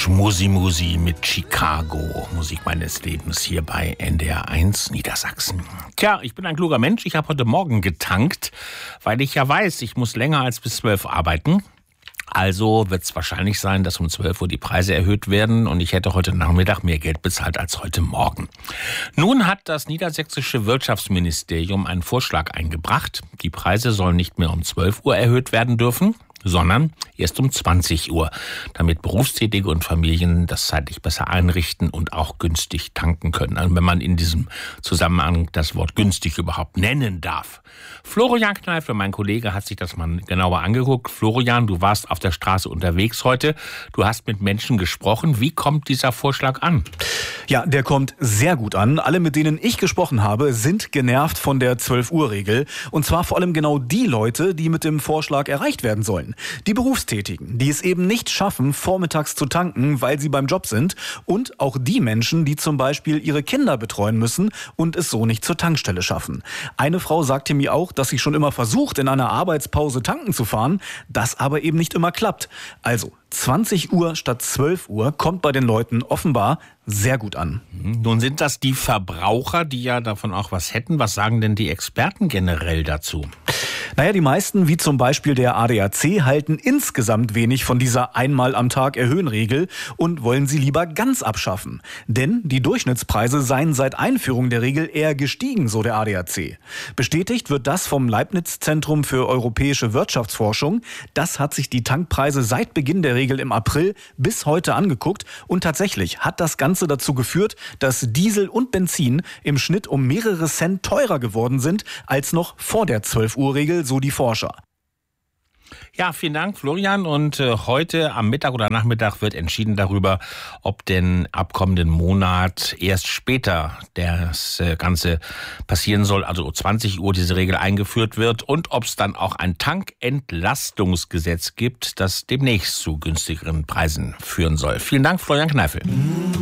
Schmusi-Musi mit Chicago. Musik meines Lebens hier bei NDR 1 Niedersachsen. Tja, ich bin ein kluger Mensch. Ich habe heute Morgen getankt, weil ich ja weiß, ich muss länger als bis 12 arbeiten. Also wird es wahrscheinlich sein, dass um 12 Uhr die Preise erhöht werden und ich hätte heute Nachmittag mehr Geld bezahlt als heute Morgen. Nun hat das niedersächsische Wirtschaftsministerium einen Vorschlag eingebracht. Die Preise sollen nicht mehr um 12 Uhr erhöht werden dürfen, sondern erst um 20 Uhr, damit Berufstätige und Familien das zeitlich besser einrichten und auch günstig tanken können. Also wenn man in diesem Zusammenhang das Wort günstig überhaupt nennen darf. Florian Kneifel, mein Kollege, hat sich das mal genauer angeguckt. Florian, du warst auf der Straße unterwegs heute. Du hast mit Menschen gesprochen. Wie kommt dieser Vorschlag an? Ja, der kommt sehr gut an. Alle, mit denen ich gesprochen habe, sind genervt von der 12-Uhr-Regel. Und zwar vor allem genau die Leute, die mit dem Vorschlag erreicht werden sollen. Die Berufstätigen, die es eben nicht schaffen, vormittags zu tanken, weil sie beim Job sind. Und auch die Menschen, die zum Beispiel ihre Kinder betreuen müssen und es so nicht zur Tankstelle schaffen. Eine Frau sagte mir auch, dass sie schon immer versucht, in einer Arbeitspause tanken zu fahren, das aber eben nicht immer klappt. Also 20 Uhr statt 12 Uhr kommt bei den Leuten offenbar sehr gut an. Nun sind das die Verbraucher, die ja davon auch was hätten. Was sagen denn die Experten generell dazu? Naja, die meisten, wie zum Beispiel der ADAC, halten insgesamt wenig von dieser einmal am Tag erhöhen Regel und wollen sie lieber ganz abschaffen. Denn die Durchschnittspreise seien seit Einführung der Regel eher gestiegen, so der ADAC. Bestätigt wird das vom Leibniz-Zentrum für europäische Wirtschaftsforschung. Das hat sich die Tankpreise seit Beginn der Regel im April bis heute angeguckt und tatsächlich hat das Ganze dazu geführt, dass Diesel und Benzin im Schnitt um mehrere Cent teurer geworden sind als noch vor der 12-Uhr-Regel, so die Forscher. Ja, vielen Dank, Florian. Und heute am Mittag oder Nachmittag wird entschieden darüber, ob denn ab kommenden Monat erst später das Ganze passieren soll, also 20 Uhr diese Regel eingeführt wird und ob es dann auch ein Tankentlastungsgesetz gibt, das demnächst zu günstigeren Preisen führen soll. Vielen Dank, Florian Kneifel.